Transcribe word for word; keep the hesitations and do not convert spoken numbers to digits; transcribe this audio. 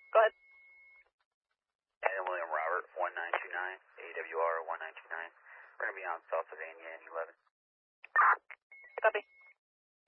Go ahead. Adam William Robert, one nine two nine, A W R one nine two nine. We're going to be on South Savannah and eleven.